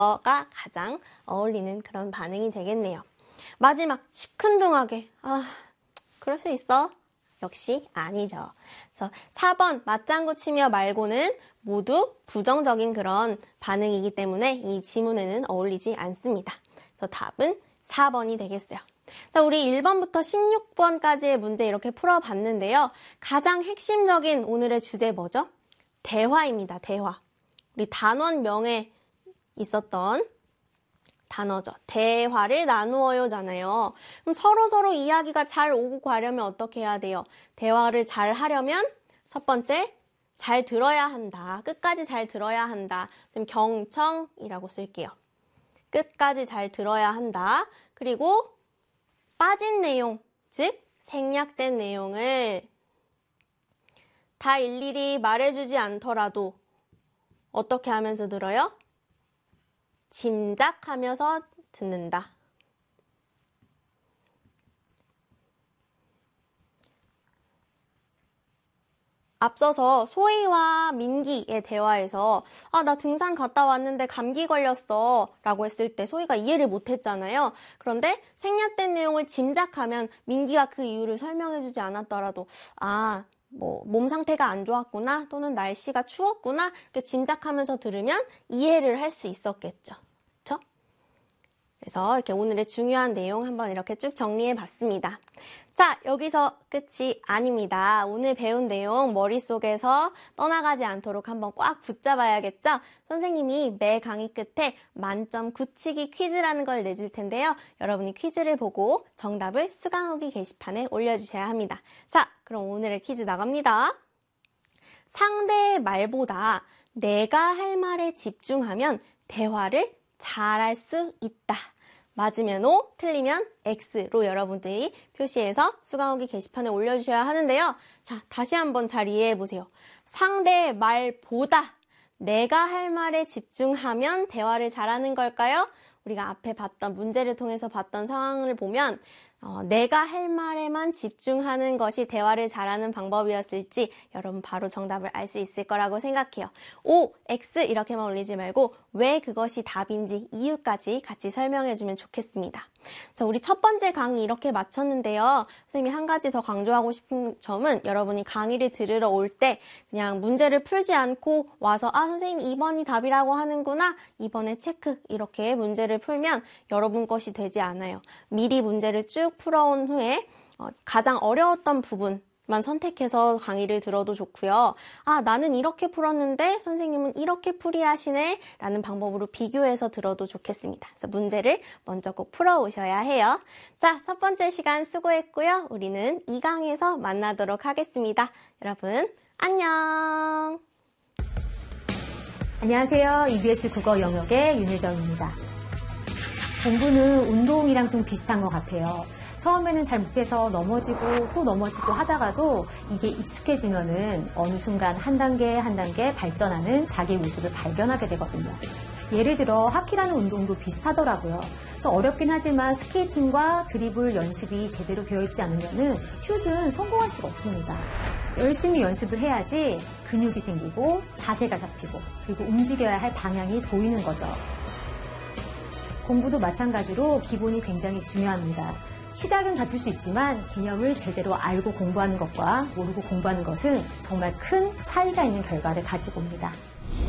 가 가장 어울리는 그런 반응이 되겠네요. 마지막, 시큰둥하게. 그럴 수 있어? 역시 아니죠. 그래서 4번 맞장구 치며 말고는 모두 부정적인 그런 반응이기 때문에 이 지문에는 어울리지 않습니다. 그래서 답은 4번이 되겠어요. 자, 우리 1번부터 16번까지의 문제 이렇게 풀어봤는데요. 가장 핵심적인 오늘의 주제 뭐죠? 대화입니다. 대화. 우리 단원명에 있었던 단어죠. 대화를 나누어요잖아요. 그럼 서로 이야기가 잘 오고 가려면 어떻게 해야 돼요? 대화를 잘 하려면 첫 번째, 잘 들어야 한다. 끝까지 잘 들어야 한다. 지금 경청이라고 쓸게요. 끝까지 잘 들어야 한다. 그리고 빠진 내용, 즉 생략된 내용을 다 일일이 말해주지 않더라도 어떻게 하면서 들어요? 짐작하면서 듣는다. 앞서서 소희와 민기의 대화에서 나 등산 갔다 왔는데 감기 걸렸어 라고 했을 때 소희가 이해를 못했잖아요. 그런데 생략된 내용을 짐작하면 민기가 그 이유를 설명해주지 않았더라도 몸 상태가 안 좋았구나 또는 날씨가 추웠구나 이렇게 짐작하면서 들으면 이해를 할 수 있었겠죠. 그렇죠? 그래서 이렇게 오늘의 중요한 내용 한번 이렇게 쭉 정리해 봤습니다. 자, 여기서 끝이 아닙니다. 오늘 배운 내용 머릿속에서 떠나가지 않도록 한번 꽉 붙잡아야겠죠? 선생님이 매 강의 끝에 만점 굳히기 퀴즈라는 걸 내줄 텐데요. 여러분이 퀴즈를 보고 정답을 수강후기 게시판에 올려주셔야 합니다. 자, 그럼 오늘의 퀴즈 나갑니다. 상대의 말보다 내가 할 말에 집중하면 대화를 잘할 수 있다. 맞으면 O, 틀리면 X로 여러분들이 표시해서 수강후기 게시판에 올려주셔야 하는데요. 자, 다시 한번 잘 이해해보세요. 상대의 말보다 내가 할 말에 집중하면 대화를 잘하는 걸까요? 우리가 앞에 봤던 문제를 통해서 봤던 상황을 보면 내가 할 말에만 집중하는 것이 대화를 잘하는 방법이었을지 여러분 바로 정답을 알 수 있을 거라고 생각해요. O, X 이렇게만 올리지 말고 왜 그것이 답인지 이유까지 같이 설명해주면 좋겠습니다. 자, 우리 첫 번째 강의 이렇게 마쳤는데요. 선생님이 한 가지 더 강조하고 싶은 점은 여러분이 강의를 들으러 올 때 그냥 문제를 풀지 않고 와서 선생님 2번이 답이라고 하는구나 2번에 체크 이렇게 문제를 풀면 여러분 것이 되지 않아요. 미리 문제를 쭉 풀어온 후에 가장 어려웠던 부분만 선택해서 강의를 들어도 좋고요. 나는 이렇게 풀었는데 선생님은 이렇게 풀이하시네 라는 방법으로 비교해서 들어도 좋겠습니다. 그래서 문제를 먼저 꼭 풀어오셔야 해요. 자, 첫 번째 시간 수고했고요. 우리는 2강에서 만나도록 하겠습니다. 여러분 안녕. 안녕하세요. EBS 국어 영역의 윤혜정입니다. 공부는 운동이랑 좀 비슷한 것 같아요. 처음에는 잘 못해서 넘어지고 또 넘어지고 하다가도 이게 익숙해지면은 어느 순간 한 단계 한 단계 발전하는 자기의 모습을 발견하게 되거든요. 예를 들어 하키라는 운동도 비슷하더라고요. 좀 어렵긴 하지만 스케이팅과 드리블 연습이 제대로 되어 있지 않으면은 슛은 성공할 수가 없습니다. 열심히 연습을 해야지 근육이 생기고 자세가 잡히고 그리고 움직여야 할 방향이 보이는 거죠. 공부도 마찬가지로 기본이 굉장히 중요합니다. 시작은 같을 수 있지만 개념을 제대로 알고 공부하는 것과 모르고 공부하는 것은 정말 큰 차이가 있는 결과를 가지고 옵니다.